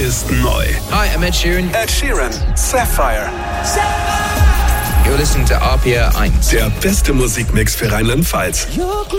ist neu. Hi, I'm Ed Sheeran. Ed Sheeran, Sapphire. You're listening to RPR 1. Der beste Musikmix für Rheinland-Pfalz.